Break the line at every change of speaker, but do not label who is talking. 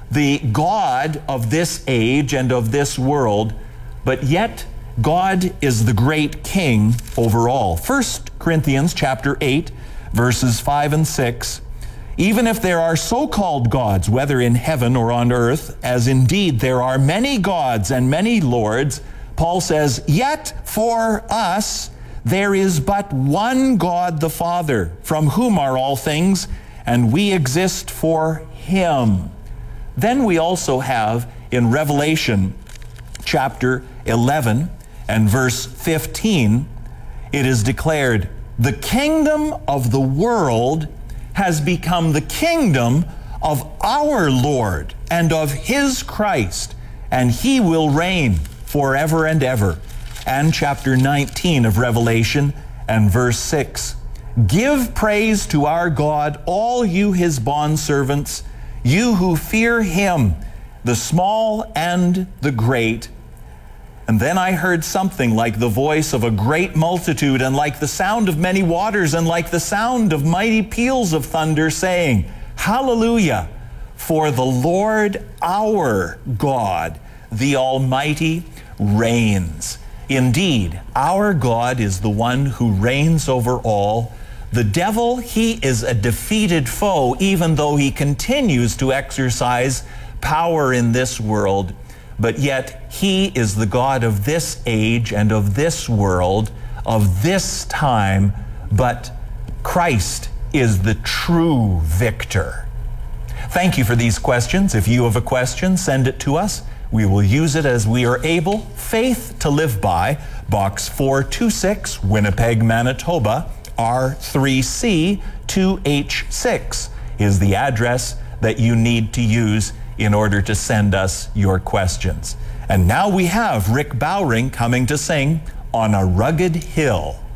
the God of this age and of this world, but yet God is the great King over all. 1 Corinthians chapter 8, verses 5 and 6. Even if there are so-called gods, whether in heaven or on earth, as indeed there are many gods and many lords, Paul says, yet for us there is but one God the Father, from whom are all things, and we exist for Him. Then we also have in Revelation chapter 11 and verse 15, it is declared, the kingdom of the world has become the kingdom of our Lord and of His Christ, and He will reign forever and ever. And chapter 19 of Revelation and verse 6, give praise to our God, all you His bondservants, you who fear Him, the small and the great. And then I heard something like the voice of a great multitude, and like the sound of many waters, and like the sound of mighty peals of thunder, saying, Hallelujah! For the Lord our God, the Almighty, reigns. Indeed, our God is the one who reigns over all. The devil, he is a defeated foe, even though he continues to exercise power in this world. But yet He is the God of this age and of this world, of this time, but Christ is the true victor. Thank you for these questions. If you have a question, send it to us. We will use it as we are able. Faith to Live By, Box 426, Winnipeg, Manitoba, R3C 2H6 is the address that you need to use in order to send us your questions. And now we have Rick Bowring coming to sing On a Rugged Hill.